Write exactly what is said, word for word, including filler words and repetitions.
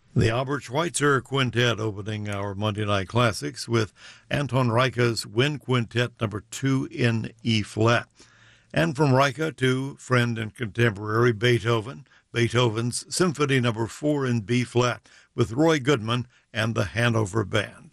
The Albert Schweitzer Quintet opening our Monday Night Classics with Anton Reicha's Wind Quintet number two in E-flat. And from Reicha to friend and contemporary Beethoven, Beethoven's Symphony number four in B-flat with Roy Goodman and the Hanover Band.